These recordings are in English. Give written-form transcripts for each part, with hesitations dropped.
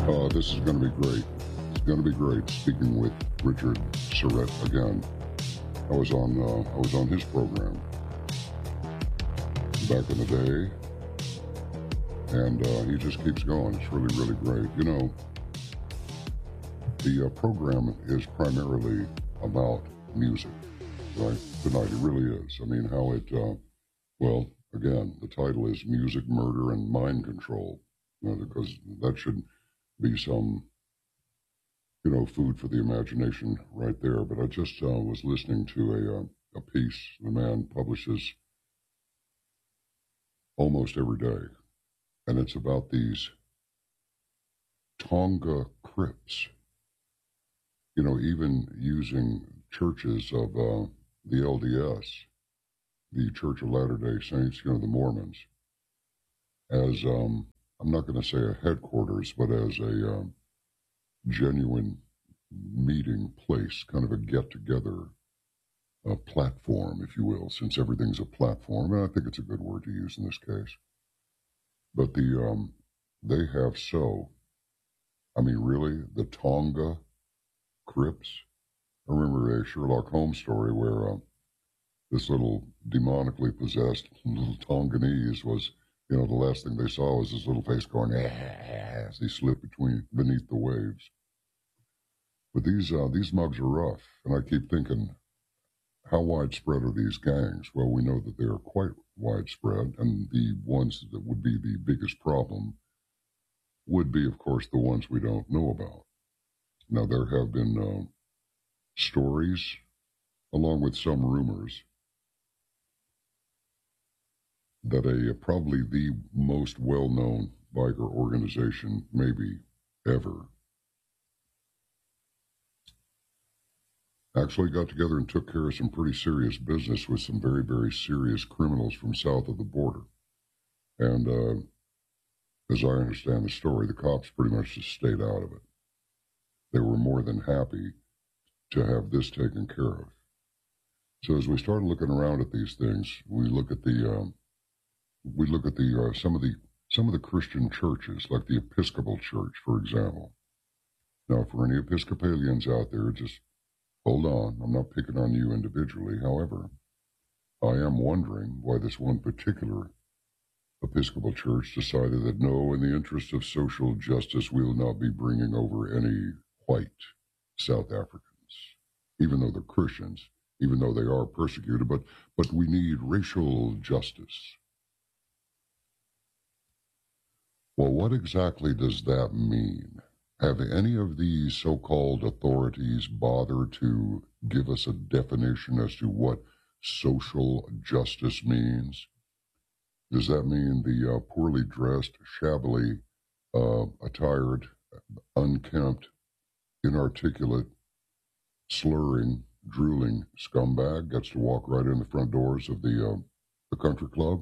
This is going to be great. It's going to be great. Speaking with Richard Surrett again. I was on his program back in the day, and he just keeps going. It's really, really great. You know, the program is primarily about music, right? Tonight, it really is. I mean, how it, well, again, the title is Music, Murder, and Mind Control, because that should be some, food for the imagination right there. But I just was listening to a piece the man publishes almost every day, and it's about these Tonga crypts, even using churches of the LDS, the Church of Latter-day Saints, the Mormons, as, I'm not going to say a headquarters, but as a genuine meeting place, kind of a get-together, a platform, if you will, since everything's a platform, and I think it's a good word to use in this case. But they have really, the Tonga crypts. I remember a Sherlock Holmes story where this little demonically possessed little Tonganese was, the last thing they saw was his little face going, as he slipped beneath the waves. But these mugs are rough, and I keep thinking, how widespread are these gangs? Well, we know that they are quite widespread, and the ones that would be the biggest problem would be, of course, the ones we don't know about. Now, there have been stories, along with some rumors, that probably the most well-known biker organization, maybe ever, actually got together and took care of some pretty serious business with some very, very serious criminals from south of the border. And as I understand the story, the cops pretty much just stayed out of it. They were more than happy to have this taken care of. So as we started looking around at these things, we look at some of the Christian churches, like the Episcopal Church, for example. Now, for any Episcopalians out there, just hold on. I'm not picking on you individually. However, I am wondering why this one particular Episcopal Church decided that no, in the interest of social justice, we will not be bringing over any white South Africans, even though they're Christians, even though they are persecuted, but we need racial justice. Well, what exactly does that mean? Have any of these so-called authorities bothered to give us a definition as to what social justice means? Does that mean the poorly dressed, shabbily attired, unkempt, inarticulate, slurring, drooling scumbag gets to walk right in the front doors of the country club?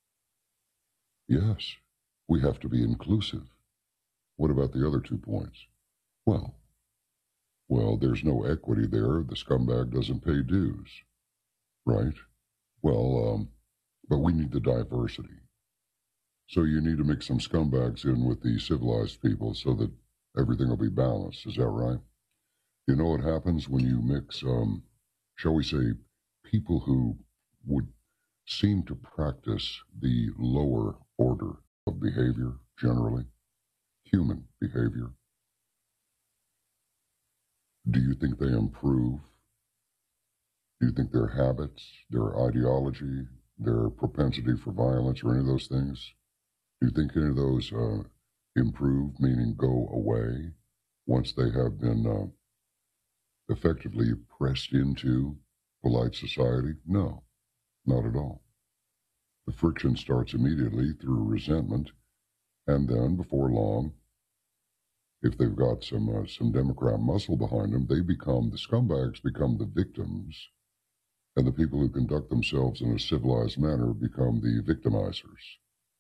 Yes, we have to be inclusive. What about the other 2 points? Well, there's no equity there. The scumbag doesn't pay dues, right? Well, but we need the diversity. So you need to mix some scumbags in with the civilized people so that everything will be balanced. Is that right? You know what happens when you mix, shall we say, people who would seem to practice the lower order of behavior generally? Human behavior. Do you think they improve? Do you think their habits, their ideology, their propensity for violence, or any of those things, do you think any of those improve, meaning go away, once they have been effectively pressed into polite society? No, not at all. The friction starts immediately through resentment, and then before long, if they've got some Democrat muscle behind them, the scumbags become the victims, and the people who conduct themselves in a civilized manner become the victimizers.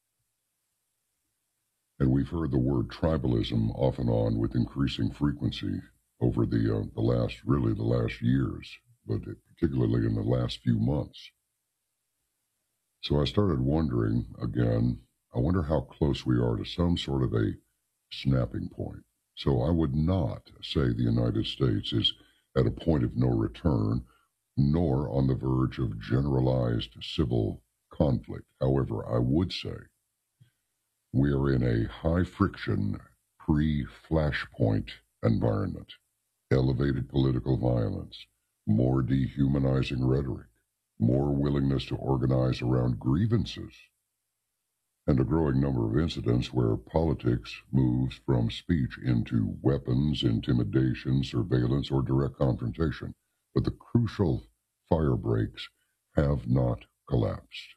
And we've heard the word tribalism off and on with increasing frequency over the last years, but particularly in the last few months. So I started wondering again, I wonder how close we are to some sort of a snapping point. So I would not say the United States is at a point of no return, nor on the verge of generalized civil conflict. However, I would say we are in a high friction, pre-flashpoint environment, elevated political violence, more dehumanizing rhetoric, more willingness to organize around grievances, and a growing number of incidents where politics moves from speech into weapons, intimidation, surveillance, or direct confrontation. But the crucial fire breaks have not collapsed.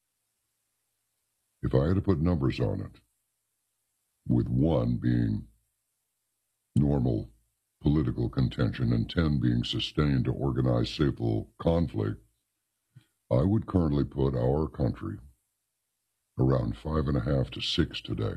If I had to put numbers on it, with 1 being normal political contention and 10 being sustained organized civil conflict, I would currently put our country around 5.5 to 6 today.